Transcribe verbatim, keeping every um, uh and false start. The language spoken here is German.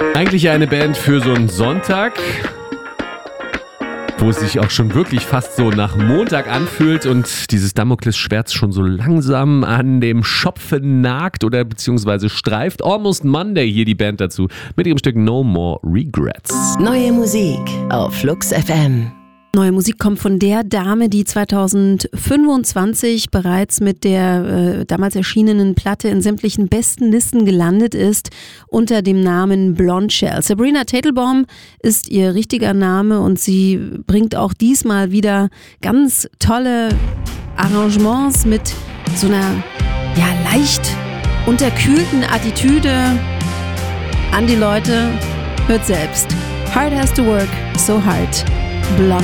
Eigentlich eine Band für so einen Sonntag, wo es sich auch schon wirklich fast so nach Montag anfühlt und dieses Damoklesschwert schon so langsam an dem Schopfe nagt oder beziehungsweise streift. Almost Monday, hier die Band dazu, mit ihrem Stück No More Regrets. Neue Musik auf Flux F M. Neue Musik kommt von der Dame, die zweitausendfünfundzwanzig bereits mit der äh, damals erschienenen Platte in sämtlichen besten Listen gelandet ist, unter dem Namen Blonde Shell. Sabrina Teitelbaum ist ihr richtiger Name und sie bringt auch diesmal wieder ganz tolle Arrangements mit so einer ja, leicht unterkühlten Attitüde an die Leute. Hört selbst. Hard has to work, so hard. Blonde